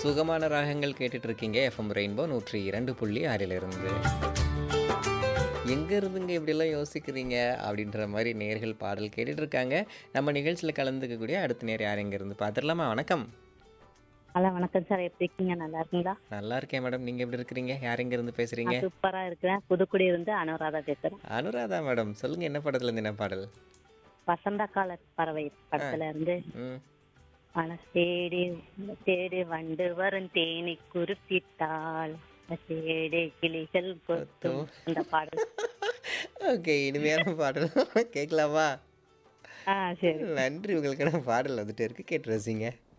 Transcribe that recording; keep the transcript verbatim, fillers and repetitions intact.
சுகமான ராகங்கள் கேட்டுட்டு இருக்கீங்க எஃப்எம் ரெயின்போ நூற்றி இரண்டு புள்ளி ஆறிலிருந்து. எங்க இருந்துங்க இப்படியெல்லாம் யோசிக்கிறீங்க அப்படின்ற மாதிரி நேர்கள் பாடல் கேட்டுட்டு இருக்காங்க. நம்ம நிகழ்ச்சியில் கலந்துக்கக்கூடிய அடுத்த நேர் யார் எங்க இருந்து பார்த்துடலாமா? வணக்கம். ஹலோ வணக்கம் சார். எப்படி இருக்கீங்க? நல்லா இருக்கீங்களா? நல்லா இருக்கேன் மேடம். நீங்க எப்படி இருக்கிறீங்க? யார் எங்க இருந்து பேசுறீங்க? நான் சூப்பரா இருக்கிறேன். புதுக்குடி இருந்து அனுராதா பேசுறேன். அனுராதா மேடம், சொல்லுங்க என்ன படத்துல இருந்து என்ன பாடல்? வசந்த கால பறவை படத்துல இருந்து ம் மன தேடி தேடி வண்டு வரும் தேனி குறிப்பிட்டால் தேடி கிளிகள் கொத்தும் அந்த பாடல். ஓகே, இனிமையான பாடல் கேட்கலாமா? ஆ சரி. நன்றி, உங்களுக்கான பாடல் வந்துட்டு இருக்கு, கேட்டு ரசிங்க.